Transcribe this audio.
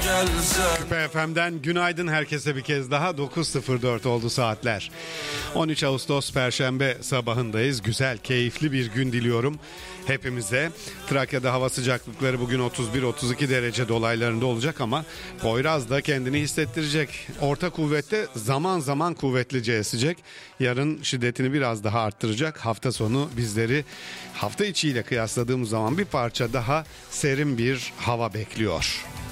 gelsen. Küpe FM'den günaydın herkese bir kez daha. 9.04 oldu saatler. 13 Ağustos Perşembe sabahındayız. Güzel, keyifli bir gün diliyorum hepimize. Trakya'da hava sıcaklıkları bugün 31-32 derece dolaylarında olacak ama Poyraz'da kendini hissettirecek. Orta kuvvette, zaman zaman kuvvetlice esecek. Yarın şiddetini biraz daha arttıracak. Hafta sonu bizleri hafta içiyle kıyasladığımız zaman bir parça daha serin bir hava bekliyor.